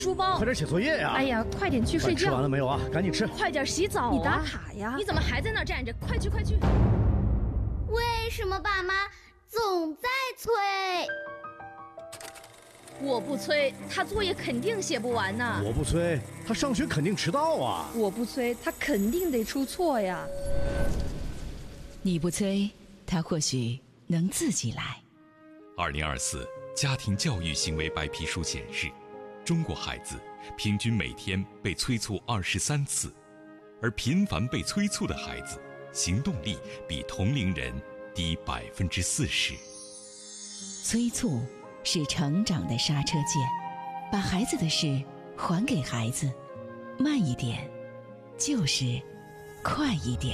书包， 快点写作业呀！ 哎呀，快点去睡觉。 吃完了没有啊？赶紧吃！ 快点洗澡啊！ 你打卡呀！ 你怎么还在那站着？快去快去！ 为什么爸妈总在催？ 我不催，他作业肯定写不完呢。 我不催，他上学肯定迟到啊。 我不催，他肯定得出错呀。 你不催，他或许能自己来。 2024家庭教育行为白皮书显示，中国孩子平均每天被催促23次，而频繁被催促的孩子，行动力比同龄人低40%。 催促是成长的刹车键，把孩子的事还给孩子，慢一点，就是快一点。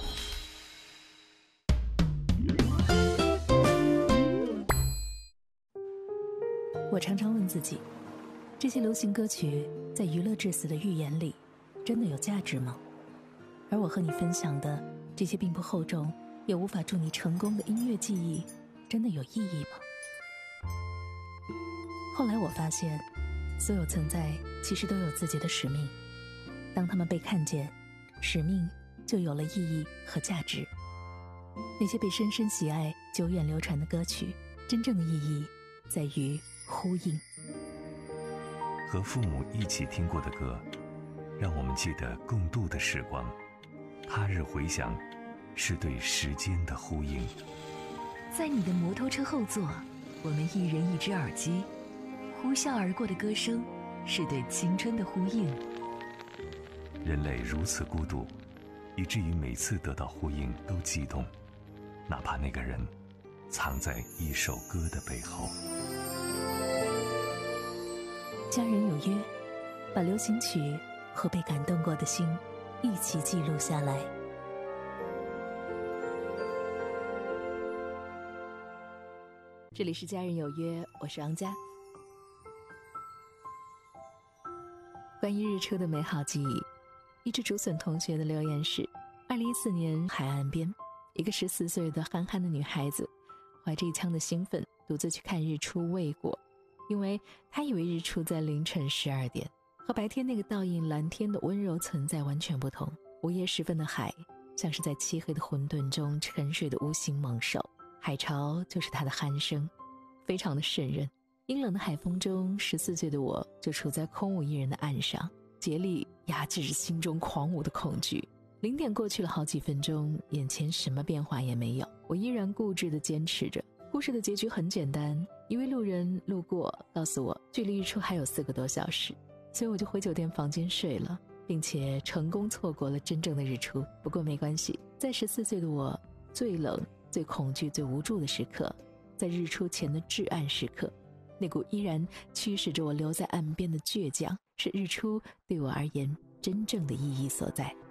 我常常问自己，这些流行歌曲在娱乐至死的预言里，真的有价值吗？而我和你分享的这些并不厚重，也无法助你成功的音乐记忆，真的有意义吗？后来我发现，所有存在其实都有自己的使命，当他们被看见，使命就有了意义和价值。那些被深深喜爱、久远流传的歌曲，真正的意义在于呼应。 和父母一起听过的歌，让我们记得共度的时光。他日回响，是对时间的呼应。 在你的摩托车后座，我们一人一只耳机，呼啸而过的歌声，是对青春的呼应。 人类如此孤独，以至于每次得到呼应都激动，哪怕那个人藏在一首歌的背后。 家人有约，把流行曲和被感动过的心一起记录下来。 这里是家人有约，我是昂佳。关于日出的美好记忆，一只竹笋同学的留言是：2014年海岸边，一个14岁的憨憨的女孩子，怀着一腔的兴奋，独自去看日出未果，因为她以为日出在凌晨12点，和白天那个倒映蓝天的温柔存在完全不同。午夜时分的海，像是在漆黑的混沌中沉睡的无形猛兽，海潮就是他的鼾声，非常的渗人。阴冷的海风中，14岁的我就处在空无一人的岸上，竭力压制着心中狂舞的恐惧。0点过去了好几分钟，眼前什么变化也没有，我依然固执地坚持着。故事的结局很简单，一位路人路过告诉我，距离日出还有4个多小时，所以我就回酒店房间睡了，并且成功错过了真正的日出。不过没关系，在14岁的我最冷、最恐惧、最无助的时刻，在日出前的至暗时刻，那股依然驱使着我留在岸边的倔强，是日出对我而言真正的意义所在。